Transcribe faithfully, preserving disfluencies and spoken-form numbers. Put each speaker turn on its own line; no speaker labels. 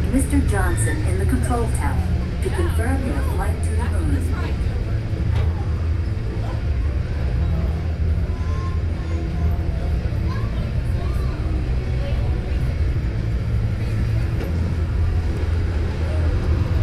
Mister Johnson in the control tower to confirm your flight